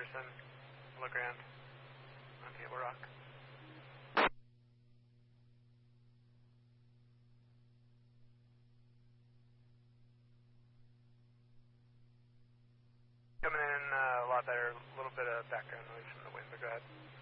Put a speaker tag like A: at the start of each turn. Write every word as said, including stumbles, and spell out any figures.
A: Anderson, LeGrand, on Table Rock. Coming in uh, a lot better, a little bit of background noise from the wind, but go ahead.